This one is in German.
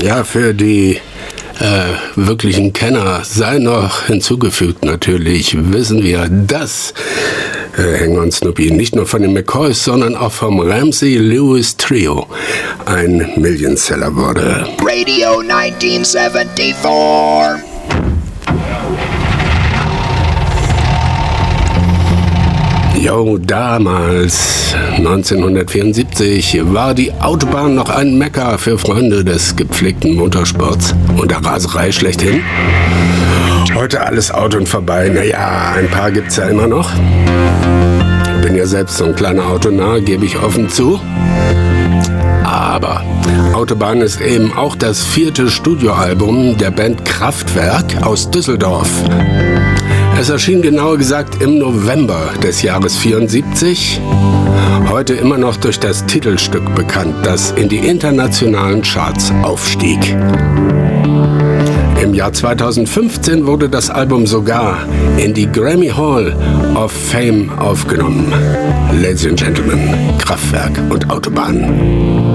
Ja, für die wirklichen Kenner sei noch hinzugefügt natürlich, wissen wir, dass Hang on Snoopy nicht nur von den McCoys, sondern auch vom Ramsey Lewis Trio ein Millionseller wurde. Radio 1974. Jo, damals, 1974, war die Autobahn noch ein Mekka für Freunde des gepflegten Motorsports und der Raserei schlechthin. Heute alles Auto und vorbei. Naja, ein paar gibt's ja immer noch. Bin ja selbst so ein kleiner Autonah, gebe ich offen zu. Aber Autobahn ist eben auch das 4. Studioalbum der Band Kraftwerk aus Düsseldorf. Es erschien genauer gesagt im November des Jahres 74. Heute immer noch durch das Titelstück bekannt, das in die internationalen Charts aufstieg. Im Jahr 2015 wurde das Album sogar in die Grammy Hall of Fame aufgenommen. Ladies and Gentlemen, Kraftwerk und Autobahn.